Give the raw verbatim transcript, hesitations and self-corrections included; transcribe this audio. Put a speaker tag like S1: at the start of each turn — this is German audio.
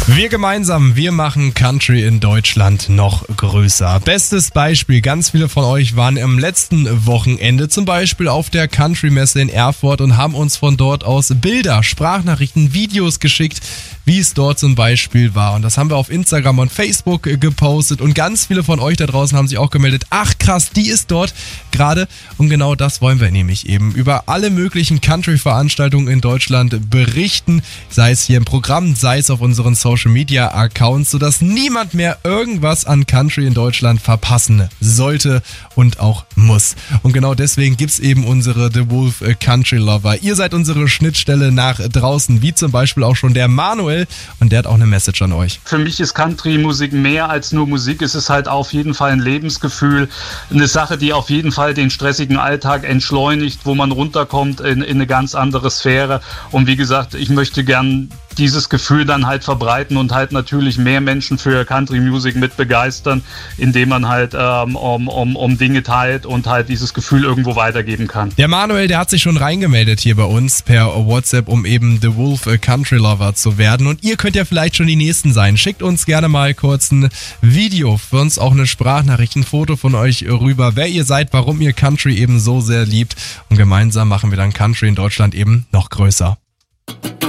S1: Wir gemeinsam, wir machen Country in Deutschland noch größer. Bestes Beispiel, ganz viele von euch waren am letzten Wochenende zum Beispiel auf der Country-Messe in Erfurt und haben uns von dort aus Bilder, Sprachnachrichten, Videos geschickt, wie es dort zum Beispiel war. Und das haben wir auf Instagram und Facebook gepostet und ganz viele von euch da draußen haben sich auch gemeldet. Ach krass, die ist dort gerade. Und genau das wollen wir nämlich eben über alle möglichen Country-Veranstaltungen in Deutschland berichten, sei es hier im Programm, sei es auf unseren Social-Media-Accounts, sodass niemand mehr irgendwas an Country in Deutschland verpassen sollte und auch muss. Und genau deswegen gibt's eben unsere The Wolf Country Lover. Ihr seid unsere Schnittstelle nach draußen, wie zum Beispiel auch schon der Manuel, und der hat auch eine Message an euch.
S2: Für mich ist Country-Musik mehr als nur Musik. Es ist halt auf jeden Fall ein Lebensgefühl, eine Sache, die auf jeden Fall den stressigen Alltag entschleunigt, wo man runterkommt in, in eine ganz andere Sphäre. Und wie gesagt, ich möchte gern dieses Gefühl dann halt verbreiten und halt natürlich mehr Menschen für Country-Music mit begeistern, indem man halt ähm, um, um, um Dinge teilt und halt dieses Gefühl irgendwo weitergeben kann.
S1: Der Manuel, der hat sich schon reingemeldet hier bei uns per WhatsApp, um eben The Wolf Country Lover zu werden. Und ihr könnt ja vielleicht schon die Nächsten sein. Schickt uns gerne mal kurz ein Video, für uns auch eine Sprachnachricht, ein Foto von euch rüber, wer ihr seid, warum ihr Country eben so sehr liebt. Und gemeinsam machen wir dann Country in Deutschland eben noch größer.